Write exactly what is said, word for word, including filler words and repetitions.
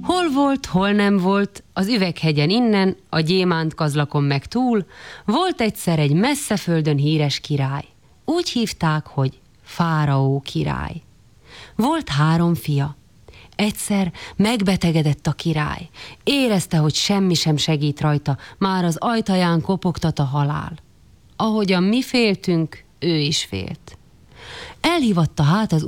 Hol volt, hol nem volt, az üveghegyen innen, a gyémánt kazlakon meg túl, volt egyszer egy messze földön híres király. Úgy hívták, hogy Fáraó király. Volt három fia. Egyszer megbetegedett a király. Érezte, hogy semmi sem segít rajta, már az ajtaján kopogtat a halál. Ahogyan mi féltünk, ő is félt. Elhívatta hát az